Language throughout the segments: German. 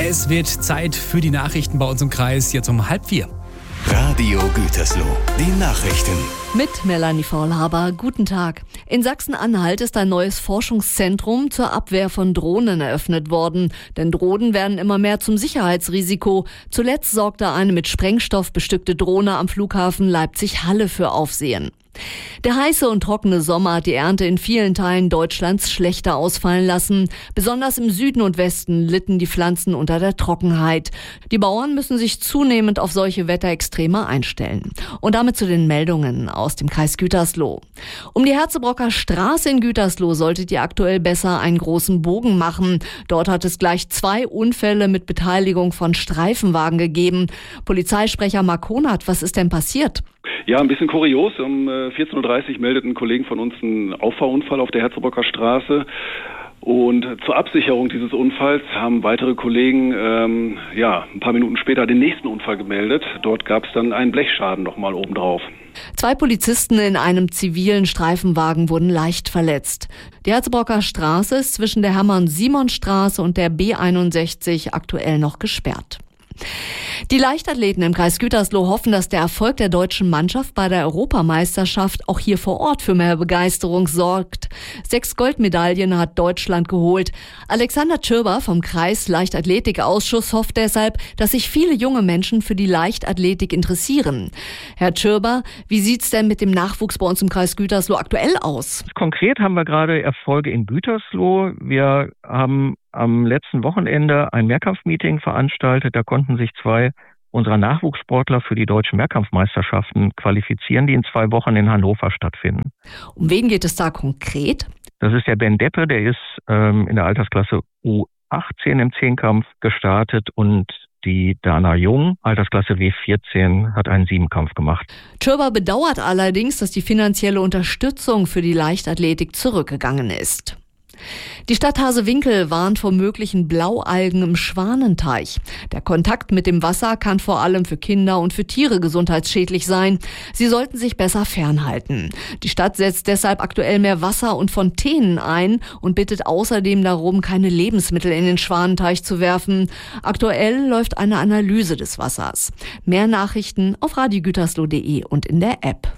Es wird Zeit für die Nachrichten bei uns im Kreis, jetzt um 3:30. Radio Gütersloh, die Nachrichten. Mit Melanie Faulhaber, guten Tag. In Sachsen-Anhalt ist ein neues Forschungszentrum zur Abwehr von Drohnen eröffnet worden. Denn Drohnen werden immer mehr zum Sicherheitsrisiko. Zuletzt sorgte eine mit Sprengstoff bestückte Drohne am Flughafen Leipzig-Halle für Aufsehen. Der heiße und trockene Sommer hat die Ernte in vielen Teilen Deutschlands schlechter ausfallen lassen. Besonders im Süden und Westen litten die Pflanzen unter der Trockenheit. Die Bauern müssen sich zunehmend auf solche Wetterextreme einstellen. Und damit zu den Meldungen aus dem Kreis Gütersloh. Um die Herzebrocker Straße in Gütersloh solltet ihr aktuell besser einen großen Bogen machen. Dort hat es gleich 2 Unfälle mit Beteiligung von Streifenwagen gegeben. Polizeisprecher Mark Konert, was ist denn passiert? Ja, ein bisschen kurios. Um 14:30 Uhr meldeten Kollegen von uns einen Auffahrunfall auf der Herzebrocker Straße. Und zur Absicherung dieses Unfalls haben weitere Kollegen ein paar Minuten später den nächsten Unfall gemeldet. Dort gab es dann einen Blechschaden nochmal obendrauf. 2 Polizisten in einem zivilen Streifenwagen wurden leicht verletzt. Die Herzebrocker Straße ist zwischen der Hermann-Simon-Straße und der B61 aktuell noch gesperrt. Die Leichtathleten im Kreis Gütersloh hoffen, dass der Erfolg der deutschen Mannschaft bei der Europameisterschaft auch hier vor Ort für mehr Begeisterung sorgt. 6 Goldmedaillen hat Deutschland geholt. Alexander Tschirber vom Kreis Leichtathletikausschuss hofft deshalb, dass sich viele junge Menschen für die Leichtathletik interessieren. Herr Tschirber, wie sieht's denn mit dem Nachwuchs bei uns im Kreis Gütersloh aktuell aus? Konkret haben wir gerade Erfolge in Gütersloh. Wir haben am letzten Wochenende ein Mehrkampfmeeting veranstaltet. Da konnten sich 2 unserer Nachwuchssportler für die deutschen Mehrkampfmeisterschaften qualifizieren, die in 2 Wochen in Hannover stattfinden. Um wen geht es da konkret? Das ist der Ben Deppe, der ist in der Altersklasse U18 im Zehnkampf gestartet und die Dana Jung, Altersklasse W14, hat einen 7-Kampf gemacht. Tschirber bedauert allerdings, dass die finanzielle Unterstützung für die Leichtathletik zurückgegangen ist. Die Stadt Hasewinkel warnt vor möglichen Blaualgen im Schwanenteich. Der Kontakt mit dem Wasser kann vor allem für Kinder und für Tiere gesundheitsschädlich sein. Sie sollten sich besser fernhalten. Die Stadt setzt deshalb aktuell mehr Wasser und Fontänen ein und bittet außerdem darum, keine Lebensmittel in den Schwanenteich zu werfen. Aktuell läuft eine Analyse des Wassers. Mehr Nachrichten auf radiogütersloh.de und in der App.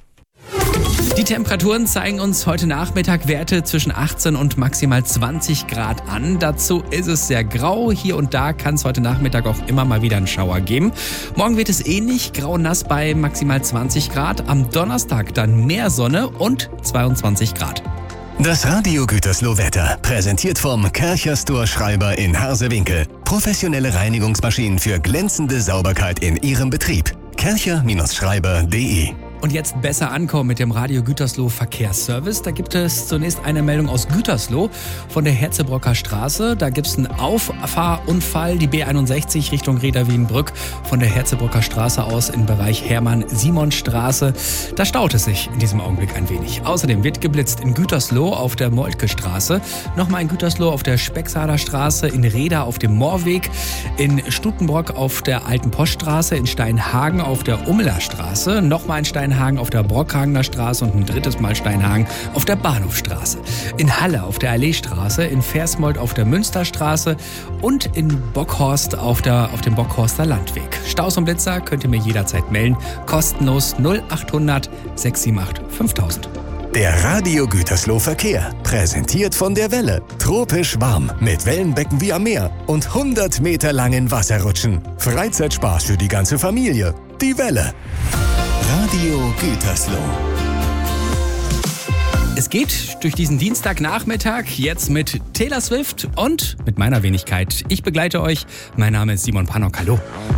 Die Temperaturen zeigen uns heute Nachmittag Werte zwischen 18 und maximal 20 Grad an. Dazu ist es sehr grau. Hier und da kann es heute Nachmittag auch immer mal wieder einen Schauer geben. Morgen wird es ähnlich grau-nass bei maximal 20 Grad. Am Donnerstag dann mehr Sonne und 22 Grad. Das Radio Gütersloh Wetter, präsentiert vom Kercher-Store Schreiber in Hasewinkel. Professionelle Reinigungsmaschinen für glänzende Sauberkeit in Ihrem Betrieb. kercher-schreiber.de. Und jetzt besser ankommen mit dem Radio Gütersloh Verkehrsservice. Da gibt es zunächst eine Meldung aus Gütersloh von der Herzebrocker Straße. Da gibt es einen Auffahrunfall, die B61 Richtung Reda-Wienbrück von der Herzebrocker Straße aus im Bereich Hermann-Simon-Straße. Da staut es sich in diesem Augenblick ein wenig. Außerdem wird geblitzt in Gütersloh auf der Moltke Straße, nochmal in Gütersloh auf der Specksader Straße, in Reda auf dem Moorweg, in Stutenbrock auf der Alten Poststraße, in Steinhagen auf der Ummeler Straße, nochmal in Steinhagen auf der Brockhagener Straße und ein drittes Mal Steinhagen auf der Bahnhofstraße. In Halle auf der Alleestraße, in Versmold auf der Münsterstraße und in Bockhorst auf dem Bockhorster Landweg. Staus und Blitzer könnt ihr mir jederzeit melden. Kostenlos 0800 678 5000. Der Radio Gütersloh Verkehr, präsentiert von der Welle. Tropisch warm, mit Wellenbecken wie am Meer und 100 Meter langen Wasserrutschen. Freizeitspaß für die ganze Familie. Die Welle. Radio Gütersloh. Es geht durch diesen Dienstagnachmittag jetzt mit Taylor Swift und mit meiner Wenigkeit. Ich begleite euch. Mein Name ist Simon Pannock. Hallo.